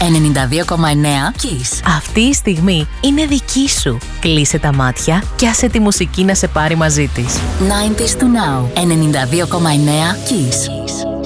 92,9 Kiss. Αυτή η στιγμή είναι δική σου. Κλείσε τα μάτια και άσε τη μουσική να σε πάρει μαζί της. 90s to now. 92,9 Kiss.